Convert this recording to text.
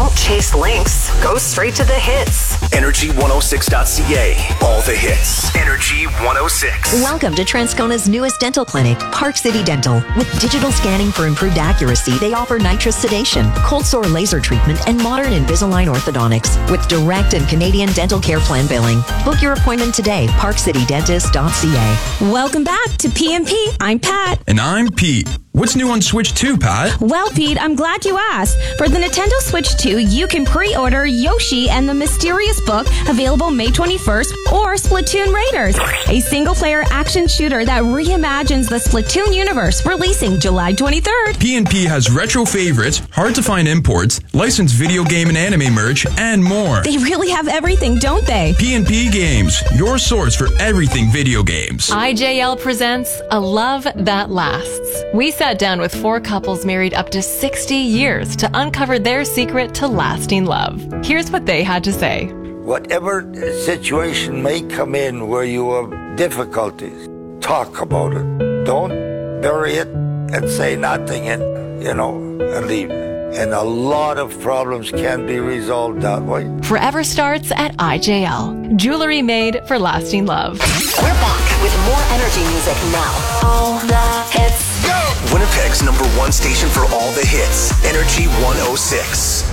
Don't chase links. Go straight to the hits. Energy106.ca. All the hits. Energy 106. Welcome to Transcona's newest dental clinic, Park City Dental. With digital scanning for improved accuracy, they offer nitrous sedation, cold sore laser treatment, and modern Invisalign orthodontics with direct and Canadian dental care plan billing. Book your appointment today, parkcitydentist.ca. Welcome back to PMP. I'm Pat. And I'm Pete. What's new on Switch 2, Pat? Well, Pete, I'm glad you asked. For the Nintendo Switch 2, you can pre-order Yoshi and the Mysterious Book, available May 21st, or Splatoon Raiders, a single-player action shooter that reimagines the Splatoon universe, releasing July 23rd. PNP has retro favorites, hard-to-find imports, licensed video game and anime merch, and more. They really have everything, don't they? PNP Games, your source for everything video games. IJL presents A Love That Lasts. We sat down with 4 couples married up to 60 years to uncover their secret to lasting love. Here's what they had to say. Whatever situation may come in where you have difficulties, talk about it. Don't bury it and say nothing and leave it. And a lot of problems can be resolved that way. Forever starts at IJL. Jewelry made for lasting love. We're back with more energy music now. All the hits. Winnipeg's #1 station for all the hits. Energy 106.